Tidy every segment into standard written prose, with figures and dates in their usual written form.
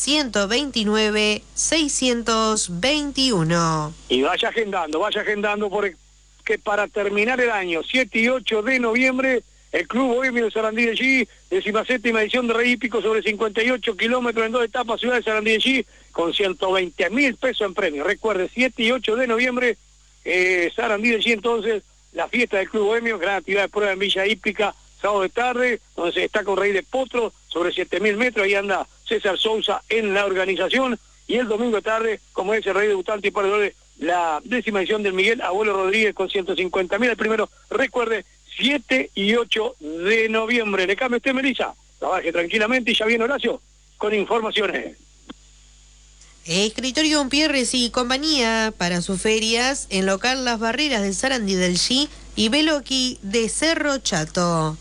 129 621. Y vaya agendando, porque para terminar el año, 7 y 8 de noviembre, el Club Bohemio de Sarandí de Allí, 17ª edición de Rey Hípico sobre 58 kilómetros en 2 etapas, ciudad de Sarandí de Allí, con 120.000 pesos en premio. Recuerde, 7 y 8 de noviembre, Sarandí de Allí, entonces, la fiesta del Club Bohemio, gran actividad de prueba en Villa Hípica, sábado de tarde, donde se destaca un Rey de Potro sobre 7.000 metros, ahí anda César Sousa en la organización, y el domingo de tarde, como es el Rey debutante y perdedor, la 10ª edición del Miguel Abuelo Rodríguez con 150.000 el primero. Recuerde, 7 y 8 de noviembre. Le cambio usted, Melissa. Trabaje tranquilamente y ya viene Horacio con informaciones. Escritorio Pierres y compañía para sus ferias en local Las Barreras de Sarandí del G y Beloqui de Cerro Chato.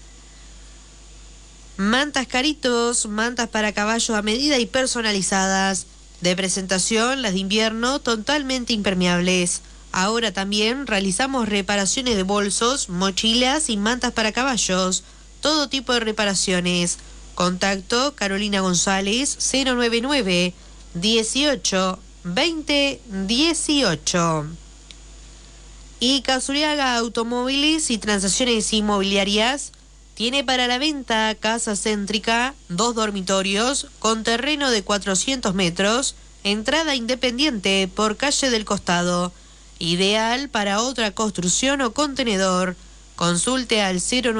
Mantas Caritos, mantas para caballos a medida y personalizadas. De presentación, las de invierno totalmente impermeables. Ahora también realizamos reparaciones de bolsos, mochilas y mantas para caballos. Todo tipo de reparaciones. Contacto Carolina González 099 18 20 18. Y Casuriaga Automóviles y Transacciones Inmobiliarias tiene para la venta casa céntrica, 2 dormitorios, con terreno de 400 metros, entrada independiente por calle del costado. Ideal para otra construcción o contenedor. Consulte al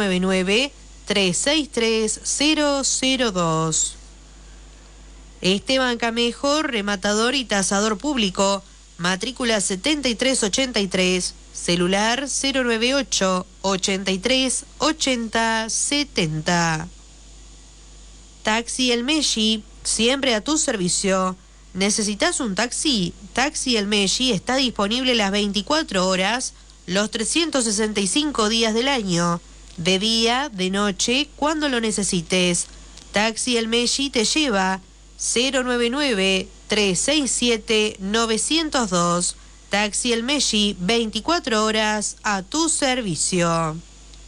099-363-002. Esteban Camejo, rematador y tasador público. Matrícula 7383. Celular 098 83 80 70. Taxi El Messi, siempre a tu servicio. ¿Necesitas un taxi? Taxi El Messi está disponible las 24 horas, los 365 días del año, de día, de noche, cuando lo necesites. Taxi El Messi te lleva 099 367 902. Taxi El Messi, 24 horas a tu servicio.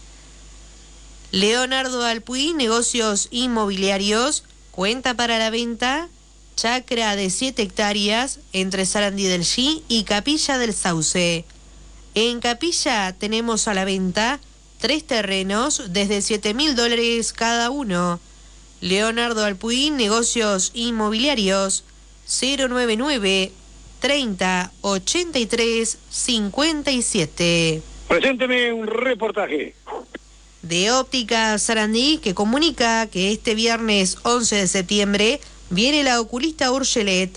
Leonardo Alpuí, negocios inmobiliarios, cuenta para la venta, chacra de 7 hectáreas entre Sarandí del G y Capilla del Sauce. En Capilla tenemos a la venta 3 terrenos desde $7.000 cada uno. Leonardo Alpuí, negocios inmobiliarios, 099 30 83 57. Presénteme un reportaje. De Óptica Sarandí, que comunica que este viernes 11 de septiembre viene la oculista Urgelet,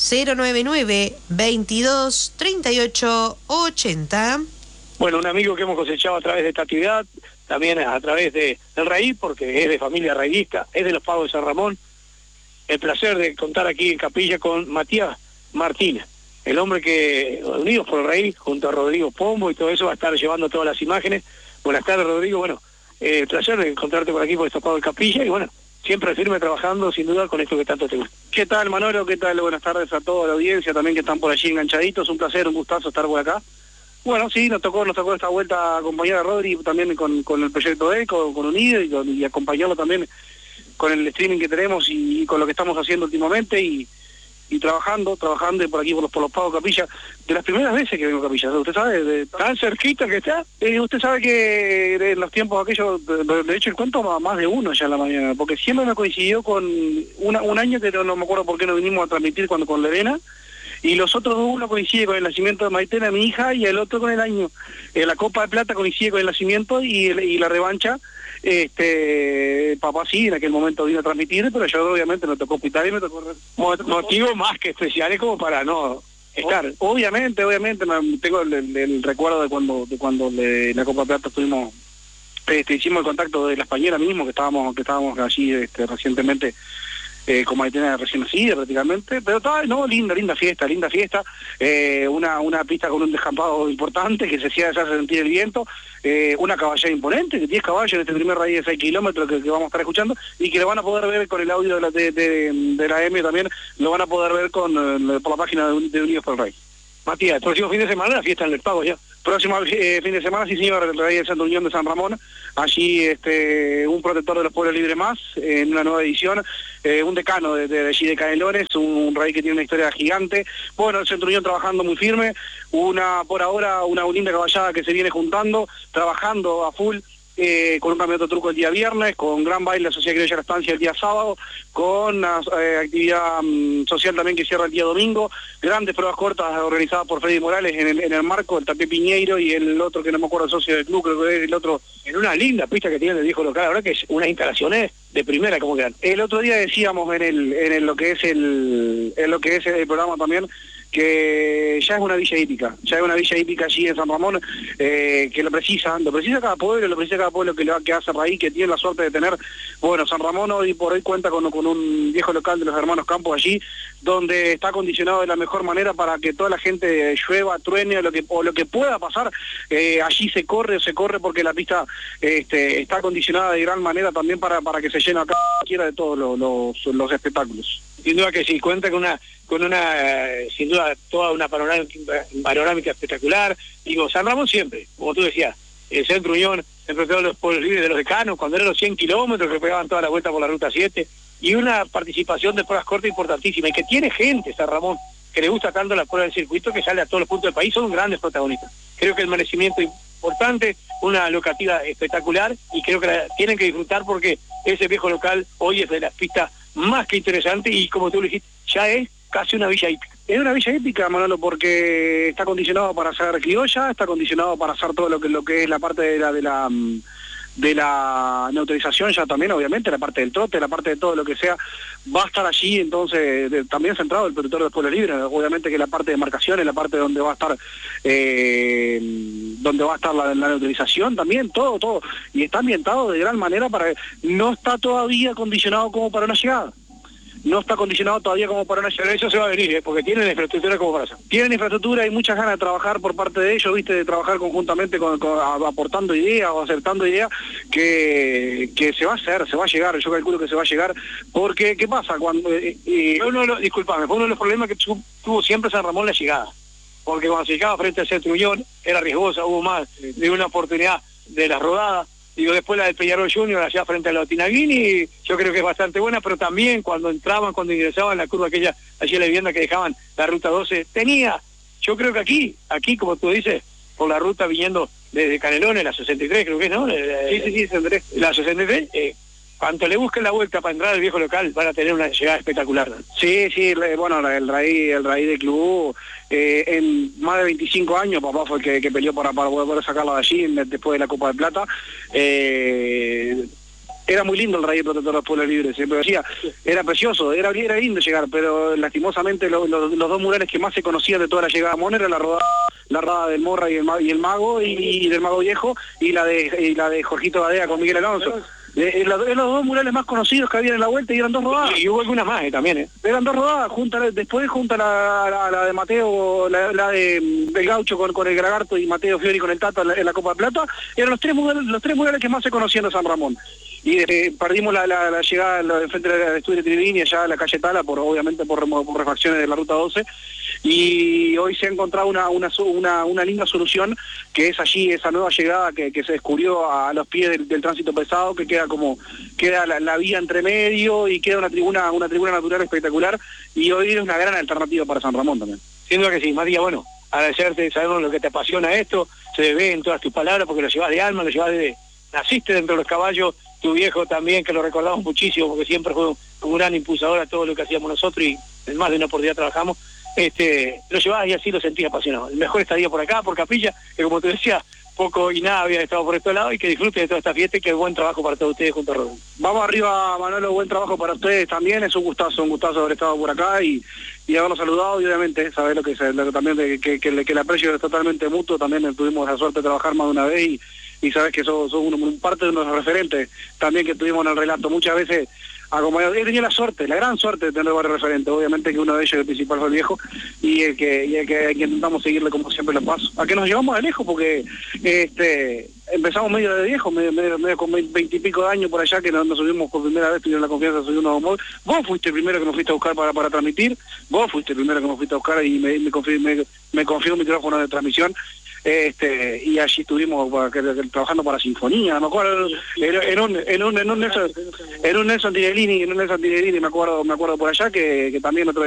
099 22 38 80. Bueno, un amigo que hemos cosechado a través de esta actividad, también a través del Raí, porque es de familia raísta, es de los Pagos de San Ramón. El placer de contar aquí en Capilla con Matías Martínez, el hombre que, unidos por el Raí, junto a Rodrigo Pombo y todo eso, va a estar llevando todas las imágenes. Buenas tardes, Rodrigo. Bueno, el placer de encontrarte por aquí por estos Pagos de Capilla y bueno, siempre firme trabajando sin duda con esto que tanto te gusta. ¿Qué tal, Manolo? ¿Qué tal? Buenas tardes a toda la audiencia también que están por allí enganchaditos. Un placer, un gustazo estar por acá. Bueno, sí, nos tocó esta vuelta acompañar a Rodri también con el proyecto ECO, con Unido y acompañarlo también con el streaming que tenemos y con lo que estamos haciendo últimamente y trabajando y por aquí por los Pagos Capilla, de las primeras veces que vengo a Capilla, usted sabe, de tan cerquita que está, usted sabe que en los tiempos aquellos, de hecho el cuento más de uno ya en la mañana, porque siempre me coincidió con un año que no me acuerdo por qué no vinimos a transmitir cuando con Lerena, y los otros dos, uno coincide con el nacimiento de Maitena, mi hija, y el otro con el año. La Copa de Plata coincide con el nacimiento y la revancha, papá sí, en aquel momento vino a transmitir, pero yo obviamente me tocó hospital y me tocó motivos más que especiales como para no estar. Obviamente, tengo el recuerdo de cuando la Copa de Plata estuvimos, hicimos el contacto de la española mismo, que estábamos allí recientemente, con Maitena recién nacida prácticamente, pero linda fiesta, una pista con un descampado importante que se hacía sentir el viento, una caballera imponente, que 10 caballos en este primer raíz de 6 kilómetros que vamos a estar escuchando, y que lo van a poder ver con el audio de la M también, lo van a poder ver por la página de Unidos por el Rey. Matías, el próximo fin de semana la fiesta en el Pago ya. Próximo fin de semana, sí señor, el Rey del Santo Unión de San Ramón, allí un protector de los pueblos libres más, en una nueva edición, un decano de allí de Canelones, un rey que tiene una historia gigante. Bueno, el Centro Unión trabajando muy firme, por ahora una linda caballada que se viene juntando, trabajando a full, con un campeonato truco el día viernes, con gran baile de la Sociedad Criolla La Estancia el día sábado, con una actividad social también que cierra el día domingo, grandes pruebas cortas organizadas por Freddy Morales en el marco, el Tapé Piñeiro y el otro que no me acuerdo, el socio del club, creo que es el otro, en una linda pista que tiene el viejo local, la verdad que es unas instalaciones de primera como quedan. El otro día decíamos en lo que es el programa también, que ya es una villa hípica, allí en San Ramón, que lo precisa cada pueblo que hace raíz, que tiene la suerte de tener. Bueno, San Ramón hoy por hoy cuenta con un viejo local de los hermanos Campos allí, donde está acondicionado de la mejor manera para que toda la gente llueva, truene, o lo que pueda pasar, allí se corre porque la pista está acondicionada de gran manera también para que se llene acá cualquiera de todos los espectáculos. Sin duda que sí, cuenta con sin duda, toda una panorámica espectacular. Digo, San Ramón siempre, como tú decías, el Centro Unión, entre todos los pueblos libres de los decanos, cuando eran los 100 kilómetros que pegaban toda la vuelta por la Ruta 7, y una participación de pruebas cortas importantísima, y que tiene gente, San Ramón, que le gusta tanto la prueba del circuito, que sale a todos los puntos del país, son grandes protagonistas. Creo que el merecimiento importante, una locativa espectacular, y creo que la tienen que disfrutar porque ese viejo local hoy es de las pistas más que interesante, y como tú lo dijiste, ya es casi una villa hípica. Es una villa hípica, Manolo, porque está condicionado para ser criolla, está condicionado para hacer todo lo que es la parte de la neutralización, ya también obviamente la parte del trote, la parte de todo lo que sea, va a estar allí, entonces también centrado el protector del pueblo libre, obviamente que la parte de marcaciones, la parte donde va a estar la neutralización también, todo, y está ambientado de gran manera no está todavía condicionado como para una llegada. No está condicionado todavía como para una llegada. Eso se va a venir, porque tienen infraestructura como para eso. Tienen infraestructura, hay muchas ganas de trabajar por parte de ellos, de trabajar conjuntamente aportando ideas o acertando ideas, que se va a hacer, se va a llegar, yo calculo que se va a llegar, porque ¿qué pasa? Cuando disculpame, fue uno de los problemas que tuvo siempre San Ramón la llegada, porque cuando se llegaba frente al Centro Unión era riesgosa, hubo más de una oportunidad de las rodadas. Digo, después la del Peñarol Junior allá frente a la Otinaguini, yo creo que es bastante buena, pero también cuando ingresaban la curva aquella, allí en la vivienda que dejaban la Ruta 12, yo creo que aquí como tú dices, por la ruta viniendo desde Canelones, la 63 creo que es, ¿no? Sí, 63. La 63, cuanto le busquen la vuelta para entrar al viejo local, van a tener una llegada espectacular, ¿no? Sí, bueno, el raíz del club, en más de 25 años, papá fue el que peleó para poder sacarlo de allí, después de la Copa de Plata. Era muy lindo el raíz protector de los pueblos libres, siempre decía, era precioso, era lindo llegar, pero lastimosamente los dos murales que más se conocían de toda la llegada a Mon era la rodada del Morra y el Mago, y del Mago Viejo, y la de Jorgito Badea con Miguel Alonso. Los dos murales más conocidos que había en la vuelta, y eran dos rodadas. Y hubo algunas más también, Eran dos rodadas, después junta la de Mateo, la del Gaucho con el Gragarto, y Mateo Fiori con el Tata en la Copa de Plata, eran los tres murales que más se conocían de San Ramón. Y perdimos la llegada frente al estudio de Tribini, allá a la calle Tala, obviamente por refacciones de la Ruta 12, y hoy se ha encontrado una linda solución, que es allí esa nueva llegada que se descubrió a los pies del tránsito pesado, que queda la vía entre medio, y queda una tribuna natural espectacular, y hoy es una gran alternativa para San Ramón también. Sin duda que sí, Matías, bueno, agradecerte, sabemos lo que te apasiona esto, se ve en todas tus palabras, porque lo llevas de alma, naciste dentro de los caballos, tu viejo también, que lo recordamos muchísimo, porque siempre fue un gran impulsador a todo lo que hacíamos nosotros, y en más de una oportunidad trabajamos, lo llevabas y así lo sentías apasionado. El mejor estaría por acá, por Capilla, que como te decía, poco y nada había estado por este lado, y que disfrute de toda esta fiesta, y que buen trabajo para todos ustedes junto a Rodolfo. Vamos arriba, Manolo, buen trabajo para ustedes también, es un gustazo haber estado por acá y haberlos saludado, y obviamente saber lo que también que el aprecio es totalmente mutuo. También tuvimos la suerte de trabajar más de una vez, y sabes que sos parte de nuestros referentes también que tuvimos en el relato. Muchas veces he tenido la gran suerte de tener varios referentes, obviamente que uno de ellos, el principal, fue el viejo, y el que intentamos seguirle como siempre los pasos. A que nos llevamos de lejos, porque empezamos medio de viejo, medio con 20 y pico de años por allá, que nos subimos por primera vez, tuvieron la confianza de subirnos a Humor. Vos fuiste el primero que nos fuiste a buscar para transmitir, vos fuiste el primero que nos fuiste a buscar y me confió un micrófono de transmisión. Y allí estuvimos trabajando para Sinfonía, me acuerdo, en un Nelson Tinelini, me acuerdo por allá que también otro